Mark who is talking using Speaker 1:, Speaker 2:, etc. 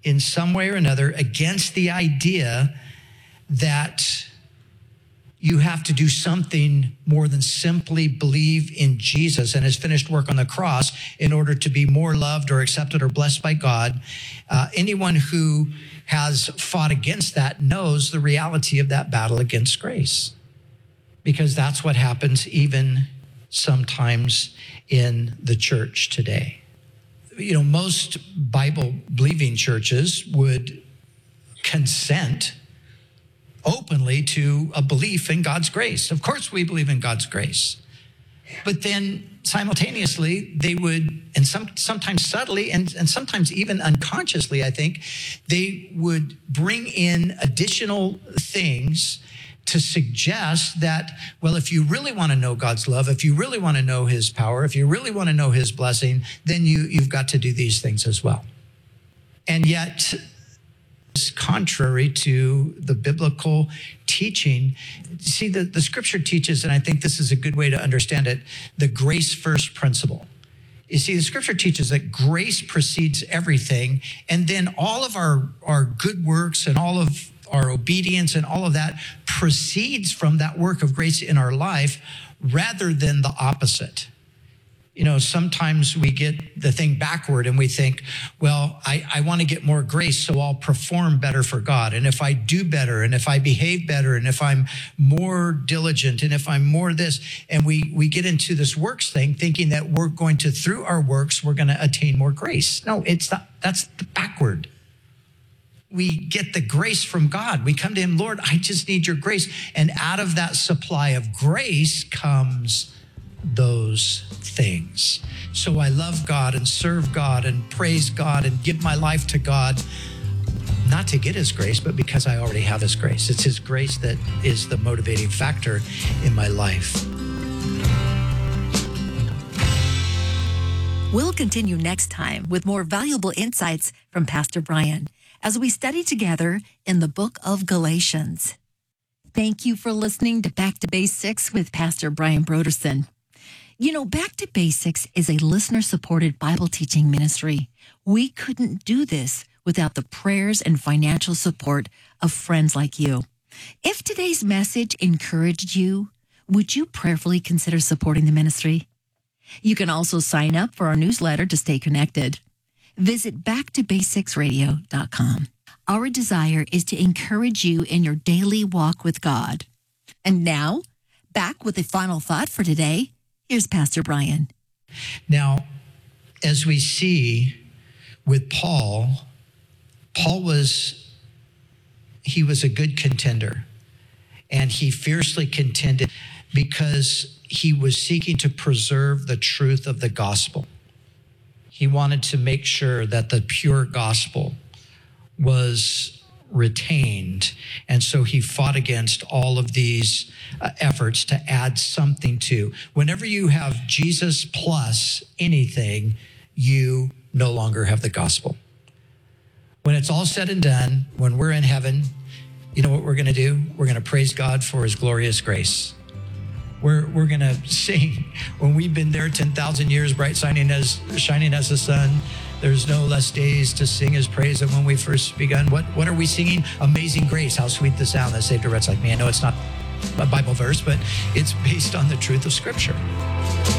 Speaker 1: in some way or another against the idea that you have to do something more than simply believe in Jesus and his finished work on the cross in order to be more loved or accepted or blessed by God. Anyone who has fought against that knows the reality of that battle against grace, because that's what happens even sometimes in the church today. Most Bible-believing churches would consent openly to a belief in God's grace. Of course, we believe in God's grace. But then simultaneously, they would, and sometimes subtly and sometimes even unconsciously, I think, they would bring in additional things to suggest that, well, if you really want to know God's love, if you really want to know his power, if you really want to know his blessing, then you've got to do these things as well. And yet, contrary to the biblical teaching. See, the scripture teaches, and I think this is a good way to understand it, the grace first principle. You see, the scripture teaches that grace precedes everything, and then all of our good works and all of our obedience and all of that proceeds from that work of grace in our life rather than the opposite. Sometimes we get the thing backward and we think, well, I want to get more grace, so I'll perform better for God. And if I do better, and if I behave better, and if I'm more diligent, and if I'm more this, and we get into this works thing thinking that we're going to, through our works, we're going to attain more grace. No, that's the backward. We get the grace from God. We come to him, Lord, I just need your grace. And out of that supply of grace comes those things. So I love God and serve God and praise God and give my life to God, not to get his grace, but because I already have his grace. It's his grace that is the motivating factor in my life.
Speaker 2: We'll continue next time with more valuable insights from Pastor Brian as we study together in the book of Galatians. Thank you for listening to Back to Basics with Pastor Brian Brodersen. Back to Basics is a listener-supported Bible teaching ministry. We couldn't do this without the prayers and financial support of friends like you. If today's message encouraged you, would you prayerfully consider supporting the ministry? You can also sign up for our newsletter to stay connected. Visit backtobasicsradio.com. Our desire is to encourage you in your daily walk with God. And now, back with the final thought for today. Here's Pastor Brian.
Speaker 1: Now, as we see with Paul was a good contender, and he fiercely contended because he was seeking to preserve the truth of the gospel. He wanted to make sure that the pure gospel was retained. And so he fought against all of these efforts to add something to. Whenever you have Jesus plus anything, you no longer have the gospel. When it's all said and done, when we're in heaven, you know what we're going to do? We're going to praise God for his glorious grace. We're going to sing when we've been there 10,000 years, bright shining as the sun. There's no less days to sing his praise than when we first begun. What are we singing? Amazing grace, how sweet the sound that saved a wretch like me. I know it's not a Bible verse, but it's based on the truth of Scripture.